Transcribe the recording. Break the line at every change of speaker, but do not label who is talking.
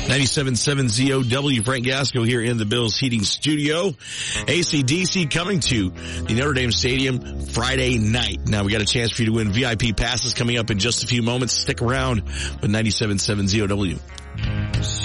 97.7 ZOW, Frank Gasco here in the Bills Heating Studio. AC/DC coming to the Notre Dame Stadium Friday night. Now we got a chance for you to win VIP passes coming up in just a few moments. Stick around with 97.7 ZOW.